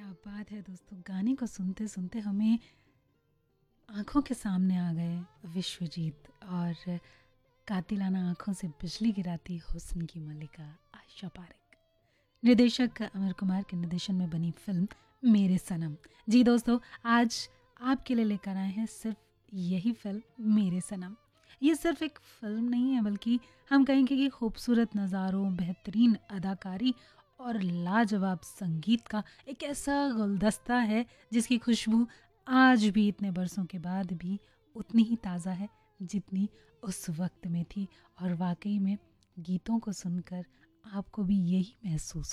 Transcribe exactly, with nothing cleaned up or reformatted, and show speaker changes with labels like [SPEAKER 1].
[SPEAKER 1] बात है दोस्तों, गाने को सुनते सुनते हमें आंखों के सामने आ गए विश्वजीत और कातिलाना आंखों से बिजली गिराती हुस्न की मल्लिका आयशा पारेख। निर्देशक अमर कुमार के निर्देशन में बनी फिल्म मेरे सनम। जी दोस्तों, आज आपके लिए लेकर आए हैं सिर्फ यही फिल्म मेरे सनम। ये सिर्फ एक फिल्म नहीं है, बल्कि हम कहेंगे कि खूबसूरत नज़ारों, बेहतरीन अदाकारी और लाजवाब संगीत का एक ऐसा गुलदस्ता है जिसकी खुशबू आज भी इतने बरसों के बाद भी उतनी ही ताज़ा है जितनी उस वक्त में थी। और वाकई में गीतों को सुनकर आपको भी यही महसूस